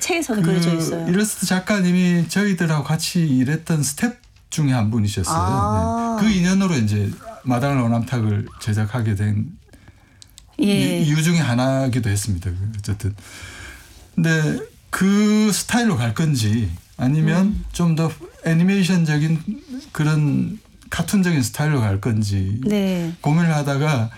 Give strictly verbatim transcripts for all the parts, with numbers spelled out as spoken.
책에서는 그 그려져 있어요. 일러스트 작가님이 저희들하고 같이 일했던 스텝 중에 한 분이셨어요. 아. 네. 그 인연으로 이제 마당을 원암탉을 제작하게 된 예. 이유 중에 하나기도 했습니다. 어쨌든. 근데 그 스타일로 갈 건지 아니면 음. 좀 더 애니메이션적인 그런 카툰적인 스타일로 갈 건지 네. 고민을 하다가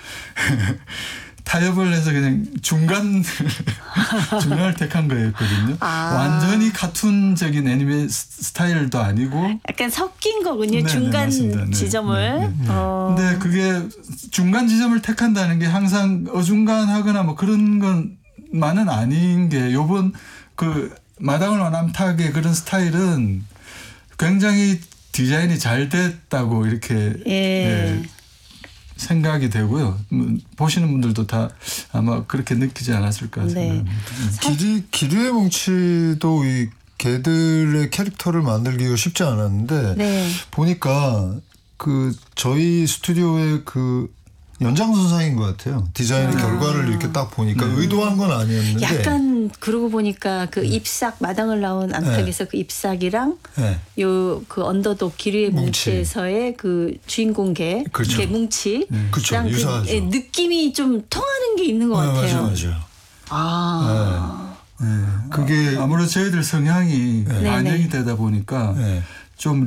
타협을 해서 그냥 중간 중간을 택한 거였거든요. 아. 완전히 카툰적인 애니메 스타일도 아니고 약간 섞인 거군요. 네, 중간 네, 지점을. 네, 네, 네. 어. 근데 그게 중간 지점을 택한다는 게 항상 어중간하거나 뭐 그런 것만은 아닌 게 요번 그 마당을 원암탉의 그런 스타일은 굉장히 디자인이 잘 됐다고 이렇게 예. 예, 생각이 되고요. 보시는 분들도 다 아마 그렇게 느끼지 않았을까 네. 생각합니다. 기리, 기류의 뭉치도 이 개들의 캐릭터를 만들기가 쉽지 않았는데 네. 보니까 그 저희 스튜디오의 그 연장선상인 것 같아요. 디자인의 아. 결과를 이렇게 딱 보니까 네. 의도한 건 아니었는데 약간 그러고 보니까 그 잎삭 마당을 나온 암탉에서 네. 그 잎삭이랑 네. 요 그 언더독 기류의 뭉치에서의 그 주인공 개, 그렇죠. 개 뭉치 네. 그렇죠. 그 유사하죠. 예, 느낌이 좀 통하는 게 있는 것 네, 같아요. 맞아요. 맞아요. 아. 네. 네. 그게 아무래도 저희들 성향이 네. 반영이 네. 되다 보니까 네. 좀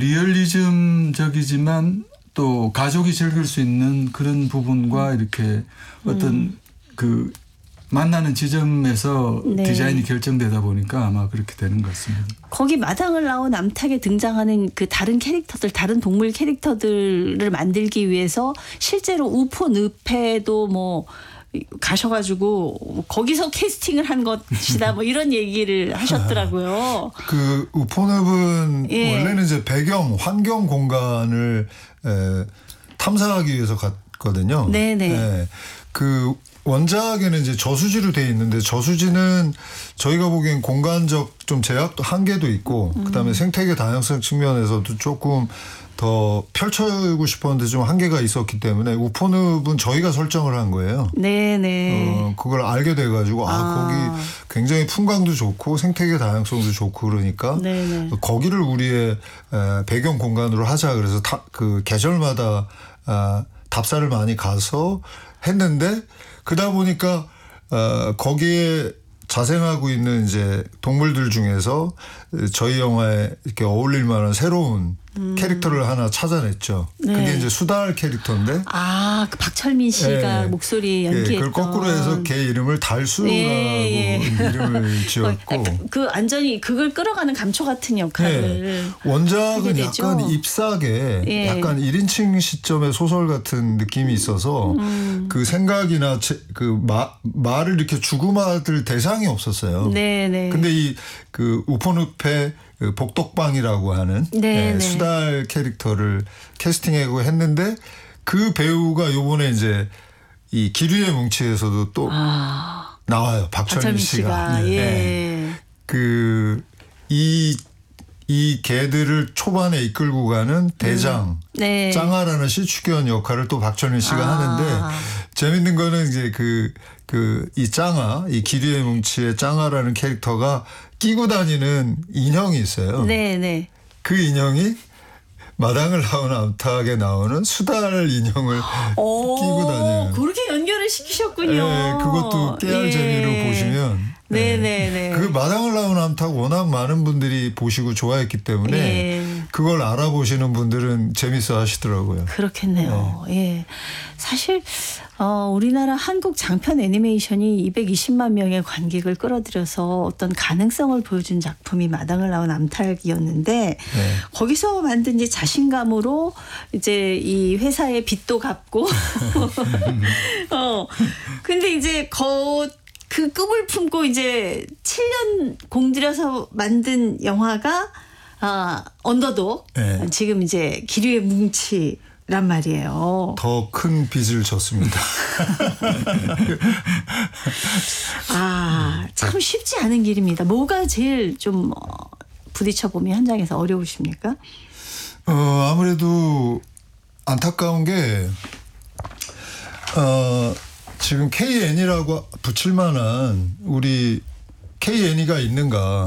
리얼리즘적이지만 또 가족이 즐길 수 있는 그런 부분과 음. 이렇게 어떤 음. 그 만나는 지점에서 네. 디자인이 결정되다 보니까 아마 그렇게 되는 것 같습니다. 거기 마당을 나온 암탉에 등장하는 그 다른 캐릭터들, 다른 동물 캐릭터들을 만들기 위해서 실제로 우포 늪에도 뭐 가셔가지고 거기서 캐스팅을 한 것이다 뭐 이런 얘기를 하셨더라고요. 그 우포늪은 예. 원래는 이제 배경 환경 공간을 에, 탐사하기 위해서 갔거든요. 네네. 예. 그 원작에는 이제 저수지로 돼 있는데 저수지는 저희가 보기엔 공간적 좀 제약도 한계도 있고 음. 그다음에 생태계 다양성 측면에서도 조금 더 펼쳐고 싶었는데 좀 한계가 있었기 때문에 우포늪은 저희가 설정을 한 거예요. 네네. 어, 그걸 알게 돼가지고 아, 아. 거기 굉장히 풍광도 좋고 생태계 다양성도 좋고 그러니까 네네. 거기를 우리의 에, 배경 공간으로 하자 그래서 다, 그 계절마다 아, 답사를 많이 가서 했는데 그러다 보니까 어, 거기에 자생하고 있는 이제 동물들 중에서 저희 영화에 이렇게 어울릴 만한 새로운 음. 캐릭터를 하나 찾아냈죠. 네. 그게 이제 수달 캐릭터인데. 아, 그 박철민 씨가 네. 목소리 연기했던. 네, 그걸 거꾸로 해서 걔 이름을 달수라고 예, 예. 이름을 지었고. 그 완전히 그걸 끌어가는 감초 같은 역할을. 네. 원작은 약간 잎사계 예. 약간 일 인칭 시점의 소설 같은 느낌이 있어서 음. 그 생각이나 그 마, 말을 이렇게 주고받을 대상이 없었어요. 네네. 근데 이 그 우포늪의 그 복덕방이라고 하는 네, 수달 캐릭터를 캐스팅하고 했는데 그 배우가 요번에 이제 이 기류의 뭉치에서도 또 아. 나와요. 박철민, 박철민 씨가. 네. 예. 네. 그 이 이 개들을 초반에 이끌고 가는 대장 음. 네. 짱아라는 시추견 역할을 또 박철민 씨가 아. 하는데 재밌는 거는 이제 그 그 이 짱아 이 기류의 뭉치의 짱아라는 캐릭터가 끼고 다니는 인형이 있어요. 네네. 그 인형이 마당을 나온 암탉에 나오는 수달 인형을 끼고 다녀요. 그렇게 연결을 시키셨군요. 네, 그것도 깨알 예. 재미로 보시면. 네네네. 네. 그 마당을 나온 암탉 워낙 많은 분들이 보시고 좋아했기 때문에 예. 그걸 알아보시는 분들은 재밌어 하시더라고요. 그렇겠네요. 네. 예. 사실 어, 우리나라 한국 장편 애니메이션이 이백이십만 명의 관객을 끌어들여서 어떤 가능성을 보여준 작품이 마당을 나온 암탉이었는데 네. 거기서 만든 이제 자신감으로 이제 이 회사의 빚도 갚고 어 근데 이제 거 그 꿈을 품고 이제 칠 년 공들여서 만든 영화가 아, 언더독 네. 지금 이제 기류의 뭉치 란 말이에요. 더 큰 빚을 졌습니다. 아, 참 쉽지 않은 길입니다. 뭐가 제일 좀 부딪혀 보면 현장에서 어려우십니까? 어, 아무래도 안타까운 게 어, 지금 케이엔이라고 붙일 만한 우리 케이엔이가 있는가?